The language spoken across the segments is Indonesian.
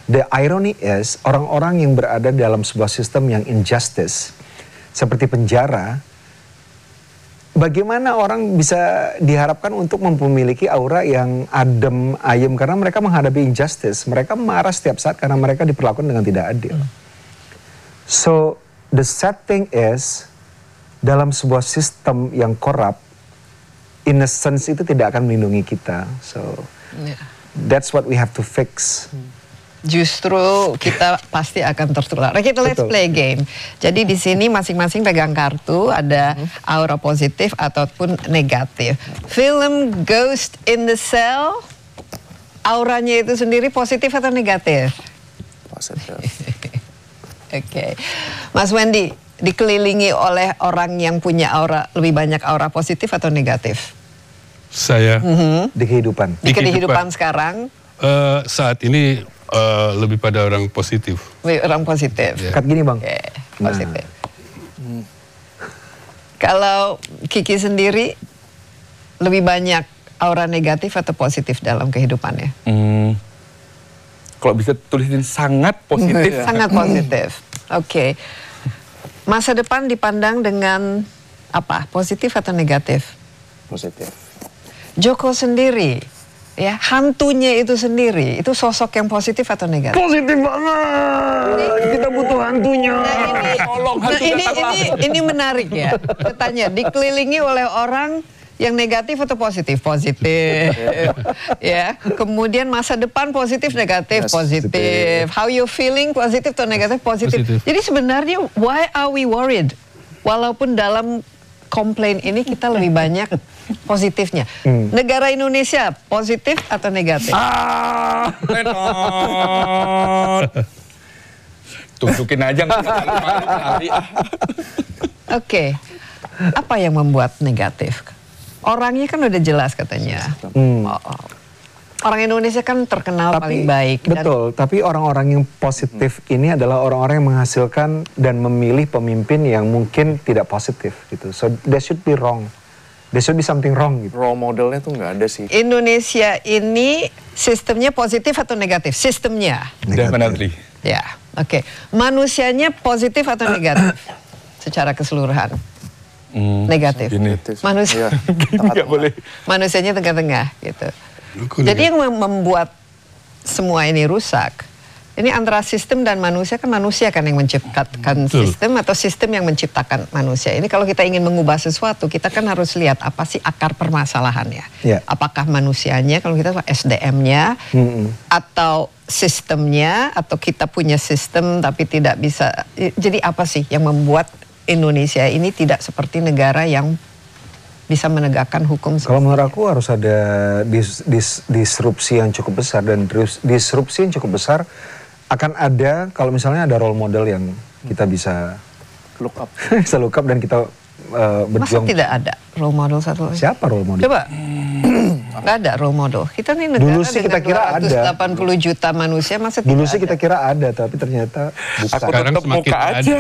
The irony is, orang-orang yang berada dalam sebuah sistem yang injustice, seperti penjara, bagaimana orang bisa diharapkan untuk memiliki aura yang adem, ayem, karena mereka menghadapi injustice. Mereka marah setiap saat karena mereka diperlakukan dengan tidak adil. So, the sad thing is, dalam sebuah sistem yang korup, innocence itu tidak akan melindungi kita. So, that's what we have to fix. Justru kita pasti akan tertular. Kita let's play game. Jadi di sini masing-masing pegang kartu, ada aura positif ataupun negatif. Film Ghost in the Cell, auranya itu sendiri positif atau negatif? Positif. Oke. Mas Wendy, dikelilingi oleh orang yang punya aura, lebih banyak aura positif atau negatif? Saya Di kehidupan. Di kehidupan sekarang? Saat ini lebih pada orang positif. Orang positif. Kat gini bang. Oke, positif. Kalau Kiki sendiri lebih banyak aura negatif atau positif dalam kehidupannya? Kalau bisa tulisin sangat positif. Sangat positif. Oke. Masa depan dipandang dengan apa? Positif atau negatif? Positif. Joko sendiri, ya hantunya itu sendiri, itu sosok yang positif atau negatif? Positif banget. Kita butuh hantunya. Ini menarik ya. Katanya dikelilingi oleh orang yang negatif atau positif? Positif. Ya. Kemudian masa depan positif, negatif, positif. How you feeling, positif atau negatif? Positif. Jadi sebenarnya why are we worried? Walaupun dalam komplain ini kita lebih banyak positifnya. Negara Indonesia positif atau negatif? Tunjukin aja. Oke. Apa yang membuat negatif? Orangnya kan udah jelas katanya. Orang Indonesia kan terkenal paling baik. Betul, tapi orang-orang yang positif ini adalah orang-orang yang menghasilkan dan memilih pemimpin yang mungkin tidak positif gitu. So there should be wrong. There should be something wrong gitu. Role modelnya tuh nggak ada sih. Indonesia ini sistemnya positif atau negatif? Sistemnya. Definitely. Ya, oke. Manusianya positif atau negatif? Secara keseluruhan. Negatif. Manusia. Nggak boleh. Manusianya tengah-tengah gitu. Jadi yang membuat semua ini rusak, ini antara sistem dan manusia, kan manusia kan yang menciptakan sistem atau sistem yang menciptakan manusia. Ini kalau kita ingin mengubah sesuatu, kita kan harus lihat apa sih akar permasalahannya. Apakah manusianya, kalau kita SDM-nya, atau sistemnya, atau kita punya sistem tapi tidak bisa. Jadi apa sih yang membuat Indonesia ini tidak seperti negara yang bisa menegakkan hukum? Kalau menurut aku harus ada disrupsi yang cukup besar, dan disrupsi yang cukup besar akan ada kalau misalnya ada role model yang kita bisa look up, dan kita berjuang. Masa tidak ada role model satu lagi? Siapa role model? Coba. Nggak ada role model. Kita nih negara dulu sih kita kira ada 280 juta manusia, masa dulu tidak sih kita kira ada, tapi ternyata bukan. Sekarang semakin aja.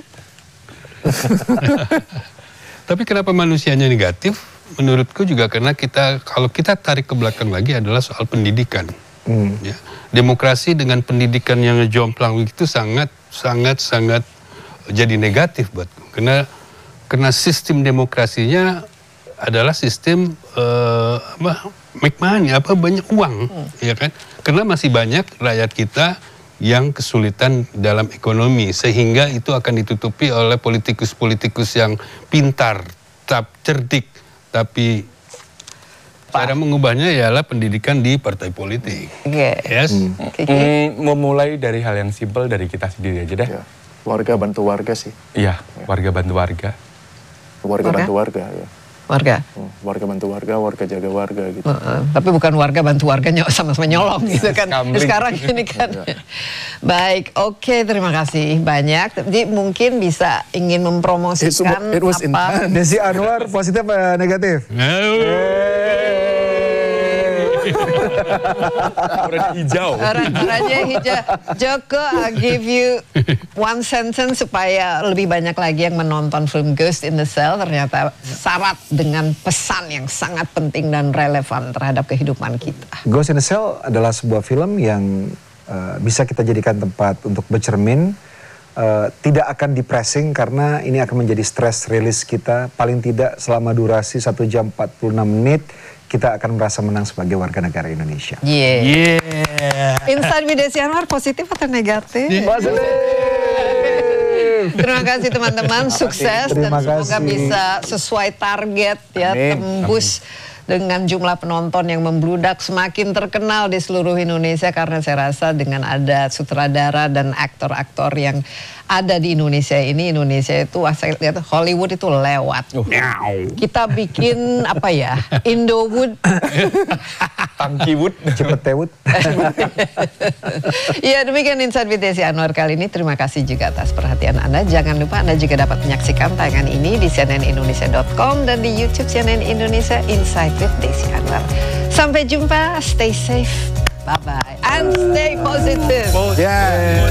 Tapi kenapa manusianya negatif? Menurutku juga karena kalau kita tarik ke belakang lagi adalah soal pendidikan. Ya. Demokrasi dengan pendidikan yang jomplang itu sangat jadi negatif buatku. Karena sistem demokrasinya adalah sistem make money, banyak uang, ya kan? Karena masih banyak rakyat kita yang kesulitan dalam ekonomi, sehingga itu akan ditutupi oleh politikus-politikus yang pintar, cerdik, tapi cara mengubahnya ialah pendidikan di partai politik. Yes. Memulai dari hal yang simpel dari kita sendiri aja deh. Warga bantu warga sih. Iya, warga bantu warga. Warga bantu warga, ya. Warga? Warga bantu warga, warga jaga warga gitu. Tapi bukan warga bantu warganya sama-sama nyolong gitu kan. Sekarang ini kan. Baik, oke, terima kasih banyak. Jadi mungkin bisa ingin mempromosikan apa. Desi Anwar positif negatif? Orang hijau. Orangnya hijau. Joko, I'll give you one sentence supaya lebih banyak lagi yang menonton film Ghost in the Cell. Ternyata syarat dengan pesan yang sangat penting dan relevan terhadap kehidupan kita. Ghost in the Cell adalah sebuah film yang bisa kita jadikan tempat untuk bercermin, tidak akan depressing karena ini akan menjadi stress release kita. Paling tidak selama durasi 1 jam 46 menit kita akan merasa menang sebagai warga negara Indonesia. Insight with Desi Anwar positif atau negatif? Terima kasih teman-teman, sukses dan semoga bisa sesuai target ya, tembus dengan jumlah penonton yang membludak, semakin terkenal di seluruh Indonesia, karena saya rasa dengan ada sutradara dan aktor-aktor yang ada di Indonesia ini, Indonesia itu saya lihat Hollywood itu lewat. Kita bikin apa ya, Indowood, Tangkiwood, Cipetewut. Ya, demikian Insight with Desi Anwar kali ini. Terima kasih juga atas perhatian Anda. Jangan lupa Anda juga dapat menyaksikan tayangan ini di cnnindonesia.com dan di YouTube CNN Indonesia Insight with Desi Anwar. Sampai jumpa, stay safe, bye-bye, and stay positive.